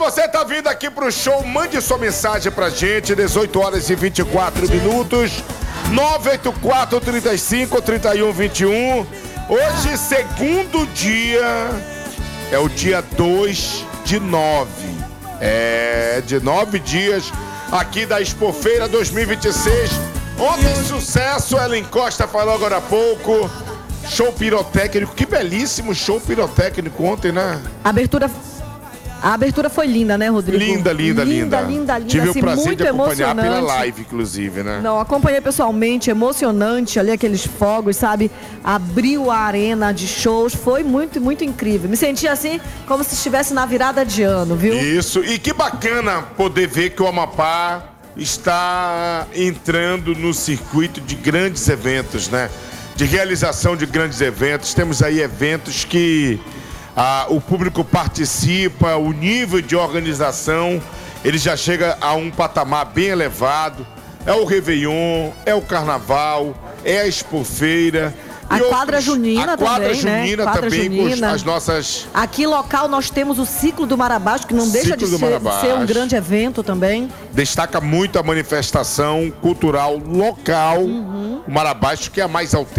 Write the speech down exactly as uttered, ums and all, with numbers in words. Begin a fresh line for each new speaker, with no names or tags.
você tá vindo aqui pro show, mande sua mensagem pra gente, dezoito horas e vinte e quatro minutos, nove oito quatro, trinta e cinco, trinta e um, vinte e um. Hoje, segundo dia, é o dia dois de nove. É, de nove dias aqui da Expofeira dois mil e vinte e seis. Ontem, sucesso, Ellen Costa falou agora há pouco. Show pirotécnico, que belíssimo show pirotécnico ontem, né?
A abertura, a abertura foi linda, né, Rodrigo?
Linda, linda, linda.
Linda, linda, linda.
Tive
assim,
o prazer
muito
de acompanhar
emocionante.
pela live, inclusive, né?
Não, acompanhei pessoalmente, emocionante, ali aqueles fogos, sabe? Abriu a arena de shows, foi muito, muito incrível. Me senti assim, como se estivesse na virada de ano, viu?
Isso, e que bacana poder ver que o Amapá está entrando no circuito de grandes eventos, né? De realização de grandes eventos. Temos aí eventos que ah, o público participa, o nível de organização, ele já chega a um patamar bem elevado. É o Réveillon, é o Carnaval, é a Expofeira.
A quadra junina
a quadra
também,
junina
né? Quadra
também,
junina.
com as nossas...
Aqui local nós temos o Ciclo do Marabás, que não deixa
Ciclo
de
do
ser, de
Marabás.
ser um grande evento também.
Destaca muito a manifestação cultural local, o Marabás, que é a mais autêntica.